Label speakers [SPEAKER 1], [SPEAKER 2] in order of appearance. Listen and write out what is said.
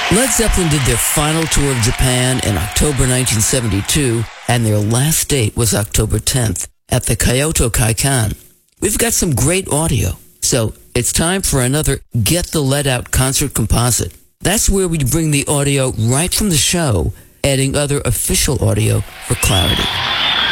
[SPEAKER 1] Led Zeppelin did their final tour of Japan in October 1972, and their last date was October 10th at the Kyoto Kaikan. We've got some great audio, so it's time for another Get the Lead Out concert composite. That's where we bring the audio right from the show, adding other official audio for clarity.